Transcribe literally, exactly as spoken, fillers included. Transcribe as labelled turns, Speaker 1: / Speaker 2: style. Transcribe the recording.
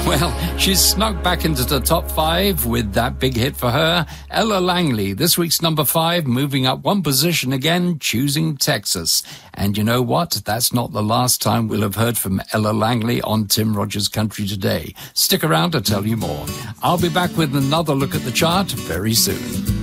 Speaker 1: Well, she's snuck back into the top five with that big hit for her. Ella Langley, this week's number five, moving up one position again, Choosing Texas. And you know what? That's not the last time we'll have heard from Ella Langley on Tim Rogers Country Today. Stick around to tell you more. I'll be back with another look at the chart very soon.